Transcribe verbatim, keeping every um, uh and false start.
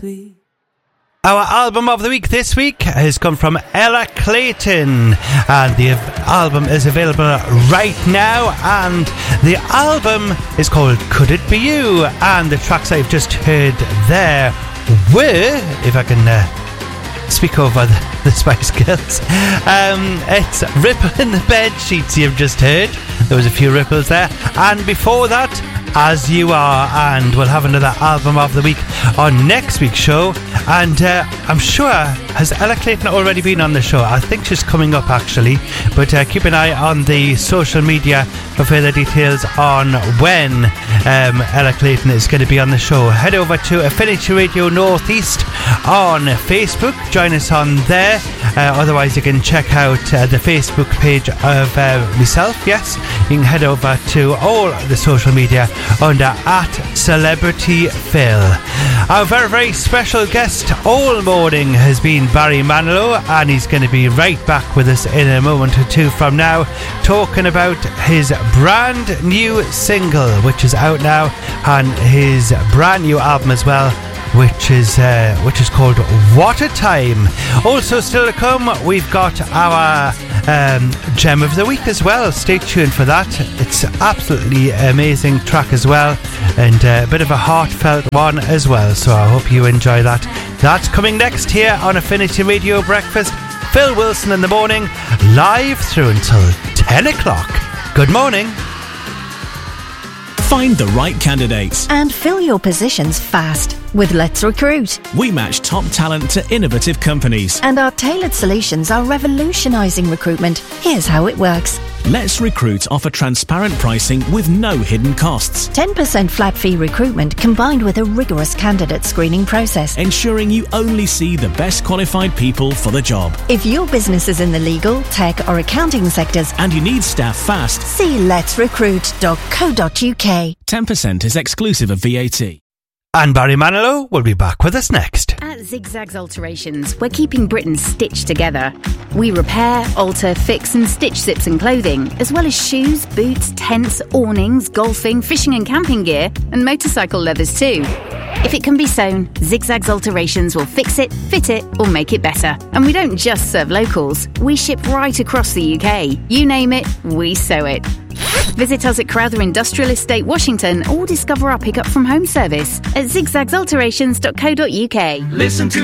sweet. Our album of the week this week has come from Ella Clayton, and the album is available right now, and the album is called Could It Be You, and the tracks I've just heard there were, if I can uh, speak over the, the Spice Girls, um, it's Ripple in the Bed Sheets you've just heard. There was a few ripples there, and before that, As You Are, and we'll have another album of the week on next week's show. And uh, I'm sure, has Ella Clayton already been on the show? I think she's coming up actually, but uh, keep an eye on the social media for further details on when um, Ella Clayton is going to be on the show. Head over to Affinity Radio Northeast on Facebook, join us on there. Uh, otherwise you can check out uh, the Facebook page of uh, myself. Yes, you can head over to all the social media under at Celebrity Phil. Our very very special guest all morning has been Barry Manilow, and he's going to be right back with us in a moment or two from now, talking about his brand new single which is out now, and his brand new album as well, which is uh, which is called What a Time. Also still to come, we've got our um, Gem of the Week as well. Stay tuned for that. It's absolutely amazing track as well, and a bit of a heartfelt one as well, so I hope you enjoy that. That's coming next here on Affinity Radio Breakfast. Phil Wilson in the morning, live through until ten o'clock. Good morning. Find the right candidates and fill your positions fast with Let's Recruit. We match top talent to innovative companies, and our tailored solutions are revolutionising recruitment. Here's how it works. Let's Recruit offer transparent pricing with no hidden costs. ten percent flat fee recruitment combined with a rigorous candidate screening process, ensuring you only see the best qualified people for the job. If your business is in the legal, tech or accounting sectors and you need staff fast, see lets recruit dot co dot uk. ten percent is exclusive of V A T. And Barry Manilow will be back with us next. At Zigzags Alterations, we're keeping Britain stitched together. We repair, alter, fix and stitch zips and clothing, as well as shoes, boots, tents, awnings, golfing, fishing and camping gear, and motorcycle leathers too. If it can be sewn, Zigzags Alterations will fix it, fit it, or make it better. And we don't just serve locals. We ship right across the U K. You name it, we sew it. Visit us at Crowther Industrial Estate, Washington, or discover our pick-up from home service at zigzags alterations dot co dot uk. Listen to